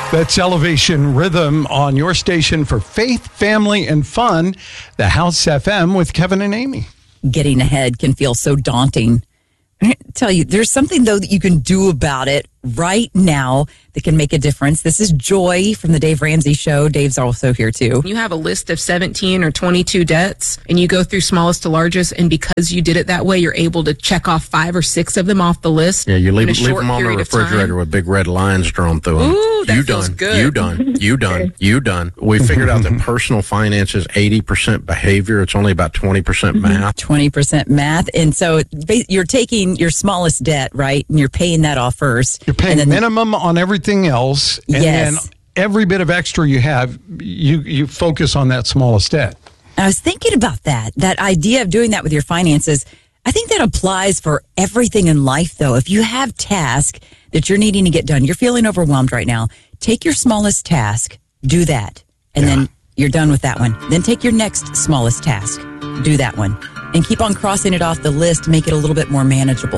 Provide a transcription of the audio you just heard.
That's Elevation Rhythm on your station for faith, family, and fun. The House FM with Kevin and Amy. Getting ahead can feel so daunting. I tell you, there's something, though, that you can do about it right now that can make a difference. This is Joy from the Dave Ramsey Show. Dave's also here, too. You have a list of 17 or 22 debts, and you go through smallest to largest, and because you did it that way, you're able to check off 5 or 6 of them off the list. Yeah, you leave them on the refrigerator with big red lines drawn through them. Ooh, that feels good. You done. We figured out that personal finance is 80% behavior. It's only about 20% math. 20% math. And so you're taking your smallest debt, right? And you're paying that off first. You're paying minimum on everything else. And then every bit of extra you have, you focus on that smallest debt. I was thinking about that idea of doing that with your finances. I think that applies for everything in life, though. If you have tasks that you're needing to get done, you're feeling overwhelmed right now, take your smallest task, do that, and then you're done with that one. Then take your next smallest task, do that one, and keep on crossing it off the list, make it a little bit more manageable.